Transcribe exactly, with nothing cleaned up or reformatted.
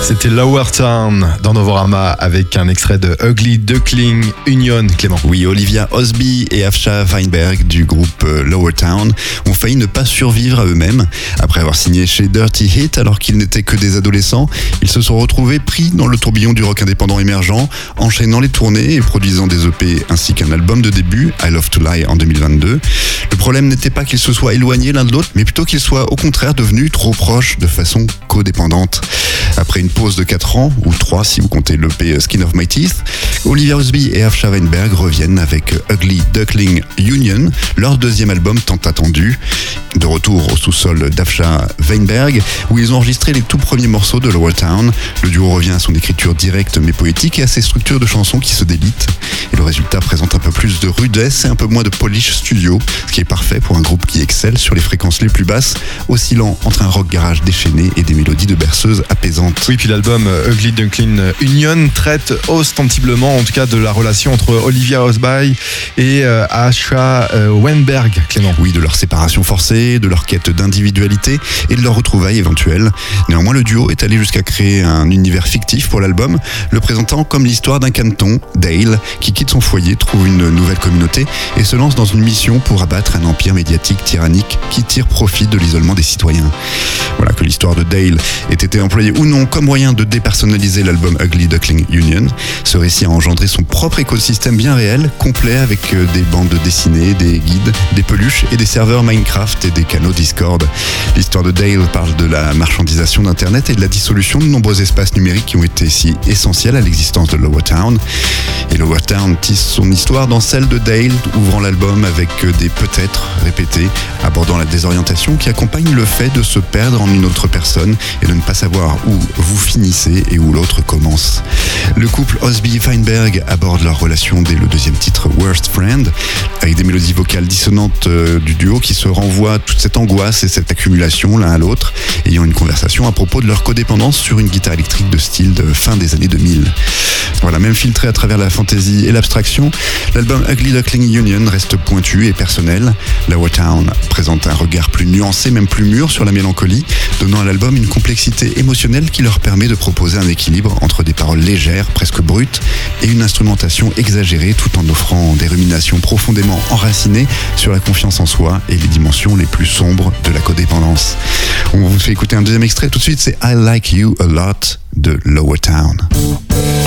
C'était Lower Town dans Novorama avec un extrait de Ugly Duckling Union, Clément. Oui, Olivia Osby et Afsha Weinberg du groupe Lower Town ont failli ne pas survivre à eux-mêmes. Après avoir signé chez Dirty Hit alors qu'ils n'étaient que des adolescents, ils se sont retrouvés pris dans le tourbillon du rock indépendant émergent, enchaînant les tournées et produisant des E P ainsi qu'un album de début, I Love to Lie en deux mille vingt-deux. Le problème n'était pas qu'ils se soient éloignés l'un de l'autre, mais plutôt qu'ils soient au contraire devenus trop proches de façon codépendante. Après une pause de quatre ans, ou trois si vous comptez l'E P Skin of My Teeth, Olivia Osby et Afsha Weinberg reviennent avec Ugly Duckling Union, leur deuxième album tant attendu. De retour au sous-sol d'Afsha Weinberg, où ils ont enregistré les tout premiers morceaux de Lower Town. Le duo revient à son écriture directe mais poétique et à ses structures de chansons qui se délitent. Et le résultat présente un peu plus de rudesse et un peu moins de polish studio, ce qui est parfait pour un groupe qui excelle sur les fréquences les plus basses, oscillant entre un rock garage déchaîné et des mélodies de berceuse apaisantes. Oui, puis l'album Ugly Duckling Union traite ostensiblement, en tout cas, de la relation entre Olivia Osby et euh, Afsha euh, Weinberg, Clément. Oui, de leur séparation forcée, de leur quête d'individualité et de leur retrouvailles éventuelles. Néanmoins, le duo est allé jusqu'à créer un univers fictif pour l'album, le présentant comme l'histoire d'un canton, Dale, qui quitte son foyer, trouve une nouvelle communauté et se lance dans une mission pour abattre un empire médiatique tyrannique qui tire profit de l'isolement des citoyens. Voilà, que l'histoire de Dale ait été employée ou non comme moyen de dépersonnaliser l'album Ugly Duckling Union, ce récit a engendré son propre écosystème bien réel, complet avec des bandes dessinées, des guides, des peluches et des serveurs Minecraft et des canaux Discord. L'histoire de Dale parle de la marchandisation d'Internet et de la dissolution de nombreux espaces numériques qui ont été si essentiels à l'existence de Lower Town. Et Lower Town tisse son histoire dans celle de Dale, ouvrant l'album avec des peut-être répétés, abordant la désorientation qui accompagne le fait de se perdre en une autre personne et de ne pas savoir où vous finissez et où l'autre commence. Le couple Osby-Weinberg aborde leur relation dès le deuxième titre Worst Friend, avec des mélodies vocales dissonantes euh, du duo qui se renvoient toute cette angoisse et cette accumulation l'un à l'autre, ayant une conversation à propos de leur codépendance sur une guitare électrique de style de fin des années deux mille. Voilà, même filtré à travers la fantaisie et l'abstraction, l'album Ugly Duckling Union reste pointu et personnel. Lower Town présente un regard plus nuancé, même plus mûr sur la mélancolie, donnant à l'album une complexité émotionnelle qui leur permet de proposer un équilibre entre des paroles légères, presque brutes, et une instrumentation exagérée tout en offrant des ruminations profondément enracinées sur la confiance en soi et les dimensions les plus sombres de la codépendance. On vous fait écouter un deuxième extrait tout de suite, c'est I Like You A Lot de Lower Town.